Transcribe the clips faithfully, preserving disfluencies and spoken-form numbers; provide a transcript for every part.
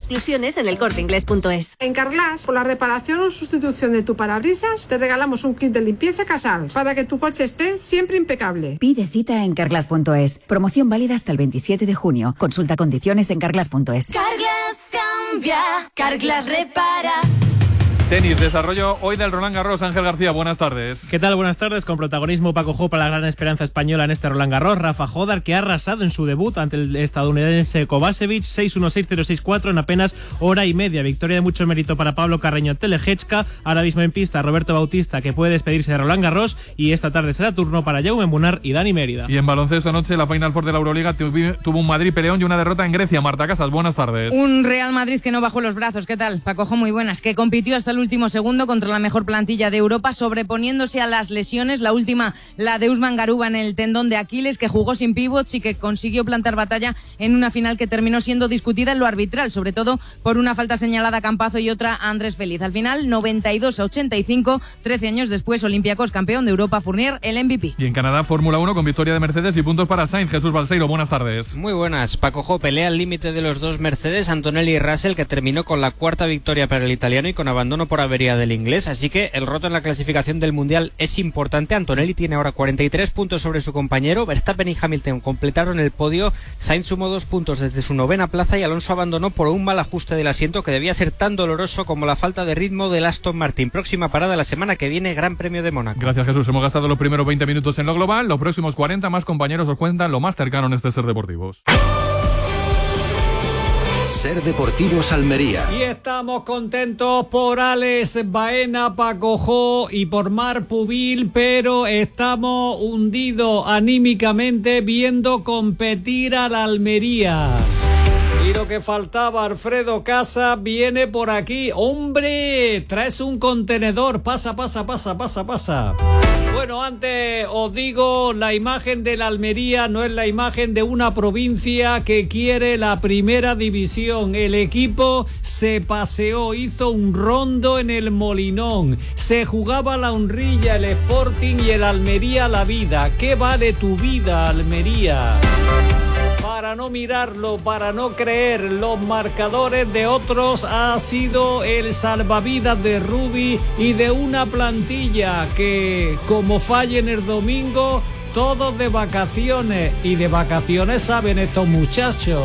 exclusiones en el corte inglés punto es. En Carglass, por la reparación o sustitución de tu parabrisas, te regalamos un kit de limpieza Casals para que tu coche esté siempre impecable. Pide cita en carglass punto es. Promoción válida hasta el veintisiete de junio. Consulta condiciones en carglass punto es. Carglass cambia, Carglass repara. Tenis, desarrollo hoy del Roland Garros. Ángel García, buenas tardes. ¿Qué tal? Buenas tardes. Con protagonismo Paco Jopa, la gran esperanza española en este Roland Garros. Rafa Jodar, que ha arrasado en su debut ante el estadounidense Kovacevic, seis uno seis cero seis cuatro en apenas hora y media. Victoria de mucho mérito para Pablo Carreño Telejechka. Ahora mismo en pista Roberto Bautista, que puede despedirse de Roland Garros. Y esta tarde será turno para Jaume Munar y Dani Mérida. Y en baloncesto anoche la Final Four de la Euroliga tuvo un Madrid peleón y una derrota en Grecia. Marta Casas, buenas tardes. Un Real Madrid que no bajó los brazos. ¿Qué tal? Paco Jo, muy buenas. Que compitió hasta el último segundo con contra la mejor plantilla de Europa, sobreponiéndose a las lesiones. La última, la de Usman Garuba en el tendón de Aquiles, que jugó sin pivots y que consiguió plantar batalla en una final que terminó siendo discutida en lo arbitral, sobre todo por una falta señalada a Campazo y otra a Andrés Feliz. Al final, noventa y dos a ochenta y cinco, trece años después, Olympiacos campeón de Europa, Fournier el M V P. Y en Canadá, Fórmula uno con victoria de Mercedes y puntos para Sainz. Jesús Balseiro, buenas tardes. Muy buenas. Paco Jo, pelea al límite de los dos Mercedes, Antonelli y Russell, que terminó con la cuarta victoria para el italiano y con abandono por avería del inglés, así que el roto en la clasificación del Mundial es importante. Antonelli tiene ahora cuarenta y tres puntos sobre su compañero. Verstappen y Hamilton completaron el podio. Sainz sumó dos puntos desde su novena plaza y Alonso abandonó por un mal ajuste del asiento que debía ser tan doloroso como la falta de ritmo del Aston Martin. Próxima parada la semana que viene, Gran Premio de Mónaco. Gracias, Jesús. Hemos gastado los primeros veinte minutos en lo global. Los próximos cuarenta más compañeros os cuentan lo más cercano en este Ser Deportivos. Ser Deportivos Almería. Y estamos contentos por Alex Baena, Paco Jo y por Mar Pubil, pero estamos hundidos anímicamente viendo competir a la Almería. Y lo que faltaba, Alfredo Casa viene por aquí. ¡Hombre! Traes un contenedor. Pasa, pasa, pasa, pasa, pasa. Bueno, antes os digo, la imagen de la Almería no es la imagen de una provincia que quiere la primera división. El equipo se paseó, hizo un rondo en el Molinón. Se jugaba la honrilla, el Sporting y el Almería la vida. ¿Qué vale tu vida, Almería? Para no mirarlo, para no creer los marcadores de otros, ha sido el salvavidas de Rubi y de una plantilla que, como fallen el domingo, todos de vacaciones, y de vacaciones saben estos muchachos.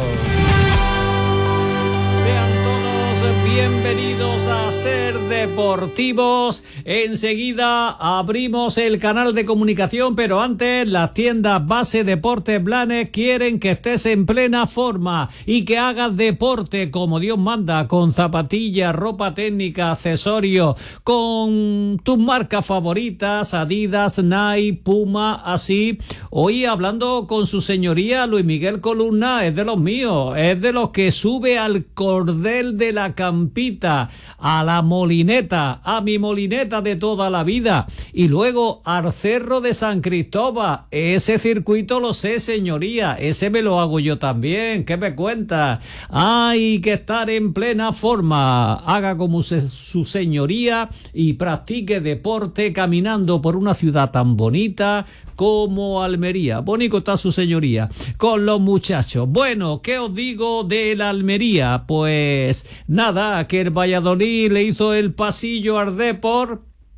Sean todos bienvenidos a Ser Deportivos. Enseguida abrimos el canal de comunicación, pero antes las tiendas Base Deportes Blanes quieren que estés en plena forma y que hagas deporte como Dios manda, con zapatillas, ropa técnica, accesorios, con tus marcas favoritas, Adidas, Nike, Puma, así. Hoy hablando con su señoría Luis Miguel Columna, es de los míos, es de los que sube al cordel de la Campita, a la molineta, a mi molineta de toda la vida, y luego al Cerro de San Cristóbal. Ese circuito lo sé, señoría, ese me lo hago yo también. ¿Qué me cuenta? Hay que estar en plena forma. Haga como se, su señoría y practique deporte caminando por una ciudad tan bonita como Almería. Bonito está su señoría con los muchachos. Bueno, ¿qué os digo de la Almería? Pues nada, que el Valladolid le hizo el pasillo al Depor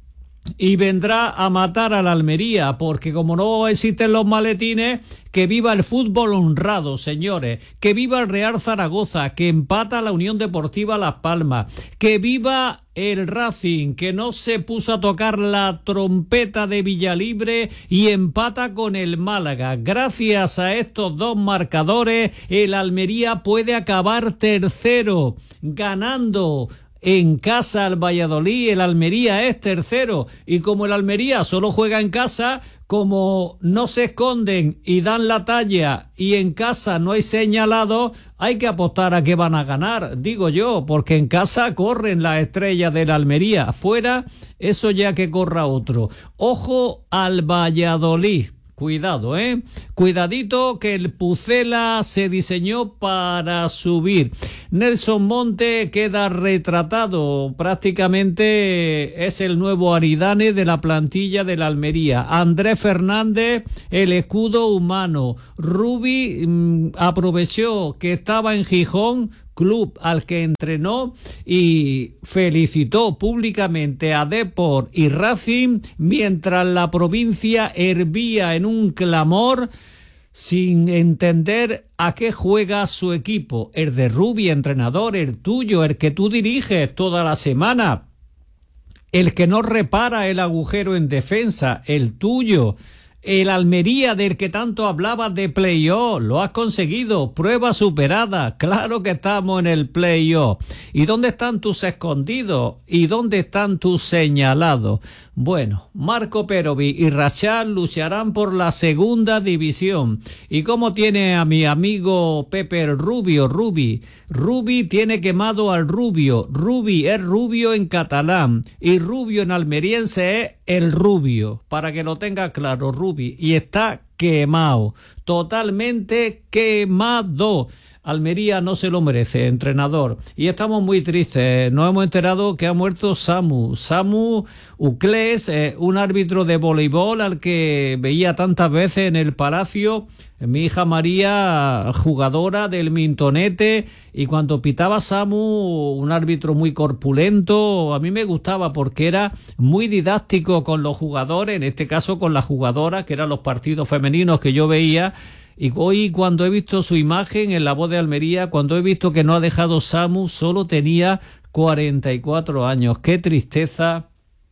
y vendrá a matar a la Almería, porque como no existen los maletines, que viva el fútbol honrado, señores, que viva el Real Zaragoza, que empata a la Unión Deportiva Las Palmas, que viva el Racing, que no se puso a tocar la trompeta de Villalibre y empata con el Málaga. Gracias a estos dos marcadores, el Almería puede acabar tercero, ganando en casa al Valladolid. El Almería es tercero, y como el Almería solo juega en casa, como no se esconden y dan la talla y en casa no hay señalado, hay que apostar a que van a ganar, digo yo, porque en casa corren las estrellas de la Almería, fuera eso ya que corra otro. Ojo al Valladolid. Cuidado, ¿eh? Cuidadito, que el Pucela se diseñó para subir. Nelson Monte queda retratado. Prácticamente es el nuevo Aridane de la plantilla de la Almería. Andrés Fernández, el escudo humano. Rubi mmm, aprovechó que estaba en Gijón club al que entrenó y felicitó públicamente a Depor y Racing mientras la provincia hervía en un clamor sin entender a qué juega su equipo. El de Rubi, entrenador, el tuyo, el que tú diriges toda la semana, el que no repara el agujero en defensa, el tuyo. El Almería del que tanto hablabas de play-off, lo has conseguido, prueba superada, claro que estamos en el play-off. ¿Y dónde están tus escondidos? ¿Y dónde están tus señalados? Bueno, Marco Perovi y Rachal lucharán por la segunda división. ¿Y cómo tiene a mi amigo Pepe el Rubio, Rubi? Rubi tiene quemado al Rubio, Rubi es rubio en catalán y rubio en almeriense es el rubio, para que lo tenga claro, Rubi, y está quemado, totalmente quemado. Almería no se lo merece, entrenador. Y estamos muy tristes. Nos hemos enterado que ha muerto Samu. Samu Uclés, eh, un árbitro de voleibol al que veía tantas veces en el Palacio. Mi hija María, jugadora del Mintonete, y cuando pitaba Samu, un árbitro muy corpulento, a mí me gustaba porque era muy didáctico con los jugadores, en este caso con las jugadoras, que eran los partidos femeninos que yo veía. Y hoy, cuando he visto su imagen en La Voz de Almería, cuando he visto que no ha dejado Samu, solo tenía cuarenta y cuatro años. ¡Qué tristeza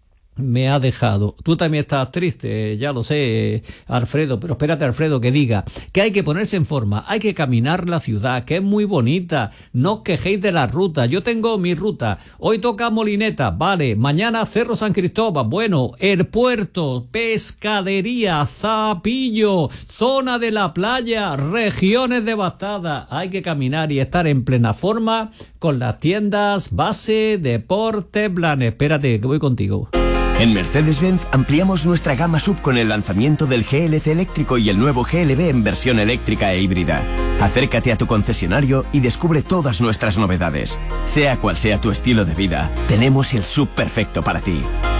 me ha dejado! Tú también estás triste, ya lo sé, Alfredo, pero espérate, Alfredo, que diga que hay que ponerse en forma, hay que caminar la ciudad, que es muy bonita, no os quejéis de la ruta. Yo tengo mi ruta, hoy toca Molineta, vale, mañana Cerro San Cristóbal, bueno, el puerto, pescadería, Zapillo, zona de la playa, regiones devastadas. Hay que caminar y estar en plena forma con las tiendas Base Deporte Blanes. Espérate, que voy contigo. En Mercedes-Benz ampliamos nuestra gama sub con el lanzamiento del G L C eléctrico y el nuevo G L B en versión eléctrica e híbrida. Acércate a tu concesionario y descubre todas nuestras novedades. Sea cual sea tu estilo de vida, tenemos el sub perfecto para ti.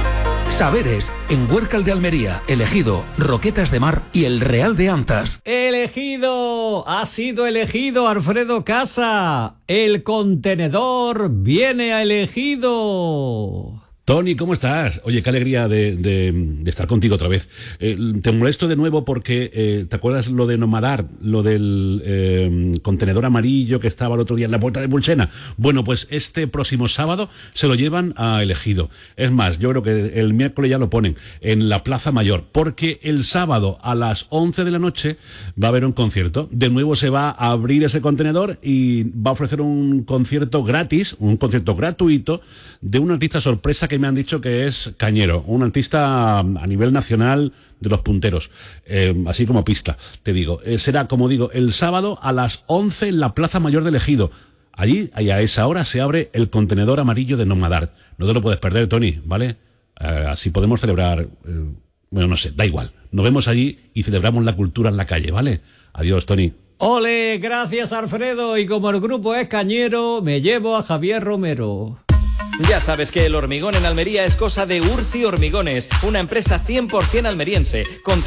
Saberes, en Huércal de Almería, Elegido, Roquetas de Mar y el Real de Antas. Elegido, ha sido elegido Alfredo Casa. El contenedor viene a Elegido. Tony, ¿cómo estás? Oye, qué alegría de, de, de estar contigo otra vez. Eh, te molesto de nuevo porque, eh, ¿te acuerdas lo de Nomadar? Lo del eh, contenedor amarillo que estaba el otro día en la puerta de Bulsena. Bueno, pues este próximo sábado se lo llevan a Elegido. Es más, yo creo que el miércoles ya lo ponen en la Plaza Mayor, porque el sábado a las once de la noche va a haber un concierto. De nuevo se va a abrir ese contenedor y va a ofrecer un concierto gratis, un concierto gratuito de un artista sorpresa que me han dicho que es Cañero, un artista a nivel nacional de los punteros, eh, así como pista, te digo. Eh, será, como digo, el sábado a las once en la Plaza Mayor de Elegido. Allí, y a esa hora, se abre el contenedor amarillo de Nomadar. No te lo puedes perder, Tony, ¿vale? Eh, así podemos celebrar, eh, bueno, no sé, da igual. Nos vemos allí y celebramos la cultura en la calle, ¿vale? Adiós, Tony. Ole, gracias, Alfredo. Y como el grupo es Cañero, me llevo a Javier Romero. Ya sabes que el hormigón en Almería es cosa de Urci Hormigones, una empresa cien por ciento almeriense, con